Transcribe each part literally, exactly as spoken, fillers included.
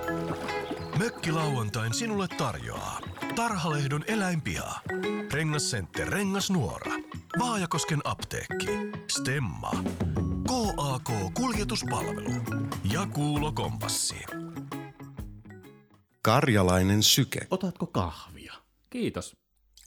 Mökkilauantain sinulle tarjoaa Tarhalehdon eläinpiha, Rengascenter Rengasnuora, Vaajakosken apteekki, Stemma, K A K-kuljetuspalvelu ja Kuulo Kompassi. Karjalainen syke. Otatko kahvia? Kiitos.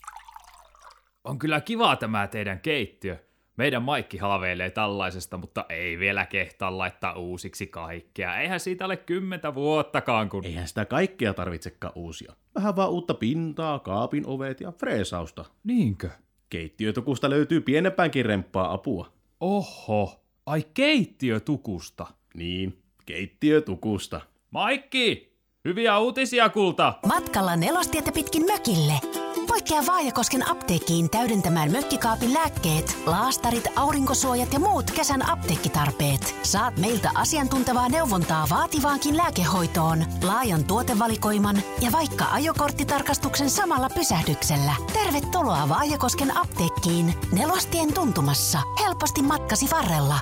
On kyllä kiva tämä teidän keittiö. Meidän Maikki haaveilee tällaisesta, mutta ei vielä kehtaa laittaa uusiksi kaikkea. Eihän siitä ole kymmentä vuottakaan, kun... Eihän sitä kaikkea tarvitsekaan uusia. Vähän vaan uutta pintaa, kaapin ovet ja freesausta. Niinkö? Keittiötukusta löytyy pienempäänkin remppaa apua. Oho, ai keittiötukusta. Niin, keittiötukusta. Maikki, hyviä uutisia kulta! Matkalla nelostietä pitkin mökille. Poikkea Vaajakosken apteekkiin täydentämään mökkikaapin lääkkeet, laastarit, aurinkosuojat ja muut kesän apteekkitarpeet. Saat meiltä asiantuntevaa neuvontaa vaativaankin lääkehoitoon, laajan tuotevalikoiman ja vaikka ajokorttitarkastuksen samalla pysähdyksellä. Tervetuloa Vaajakosken apteekkiin nelostien tuntumassa, helposti matkasi varrella.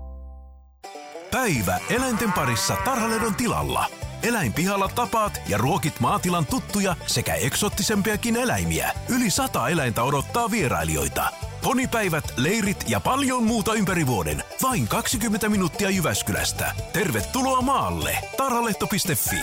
Päivä eläinten parissa Tarhalehdon tilalla. Eläinpihalla tapaat ja ruokit maatilan tuttuja sekä eksoottisempiakin eläimiä. Yli sata eläintä odottaa vierailijoita. Ponipäivät, leirit ja paljon muuta ympäri vuoden. Vain kaksikymmentä minuuttia Jyväskylästä. Tervetuloa maalle. tarhalehto piste fi.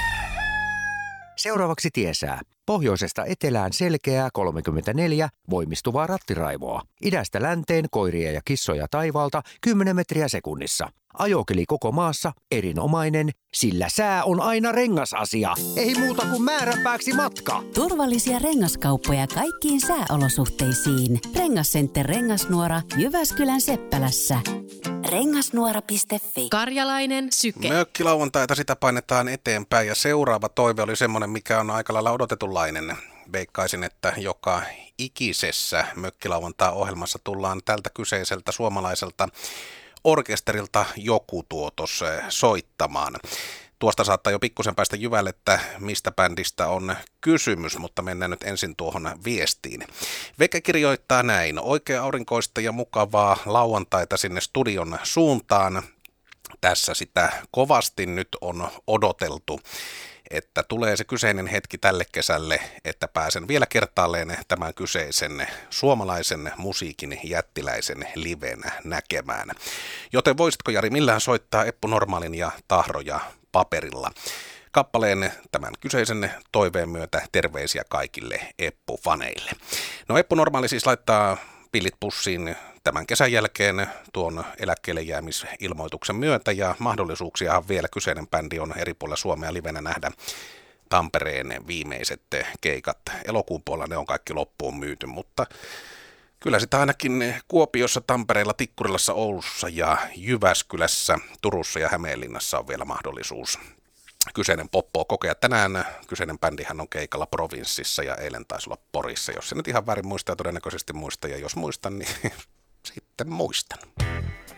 Seuraavaksi tiesää. Pohjoisesta etelään selkeää kolmekymmentäneljä, voimistuvaa rattiraivoa. Idästä länteen koiria ja kissoja taivaalta kymmenen metriä sekunnissa. Ajokeli koko maassa erinomainen, sillä sää on aina rengasasia. Ei muuta kuin määränpääksi matka. Turvallisia rengaskauppoja kaikkiin sääolosuhteisiin. Rengascenter Rengasnuora Jyväskylän Seppälässä. rengasnuora piste fi. Karjalainen syke. Mökkilauantaita sitä painetaan eteenpäin ja seuraava toive oli semmoinen, mikä on aika lailla odotetunlainen. Veikkaisin, että joka ikisessä mökkilauantaa-ohjelmassa tullaan tältä kyseiseltä suomalaiselta orkesterilta joku tuotos soittamaan. Tuosta saattaa jo pikkusen päästä jyvälle, että mistä bändistä on kysymys, mutta mennään nyt ensin tuohon viestiin. Veke kirjoittaa näin: oikein aurinkoista ja mukavaa lauantaita sinne studion suuntaan. Tässä sitä kovasti nyt on odoteltu, että tulee se kyseinen hetki tälle kesälle, että pääsen vielä kertaalleen tämän kyseisen suomalaisen musiikin jättiläisen livenä näkemään. Joten voisitko, Jari, millään soittaa Eppu Normaalin ja Tahroja paperilla? Kappaleen tämän kyseisen toiveen myötä terveisiä kaikille Eppu-faneille. No, Eppu Normaali siis laittaa pillit pussiin tämän kesän jälkeen tuon eläkkeelle jäämisilmoituksen myötä, ja mahdollisuuksiahan vielä kyseinen bändi on eri puolilla Suomea livenä nähdä. Tampereen viimeiset keikat elokuun puolella, ne on kaikki loppuun myyty, mutta kyllä sitä ainakin Kuopiossa, Tampereella, Tikkurilassa, Oulussa ja Jyväskylässä, Turussa ja Hämeenlinnassa on vielä mahdollisuus kyseinen poppo kokea. Tänään kyseinen bändihän on keikalla Provinssissa ja eilen taisi olla Porissa. Jos se nyt ihan väärin muistaa, todennäköisesti muista, ja jos muistan, niin sitten muistan.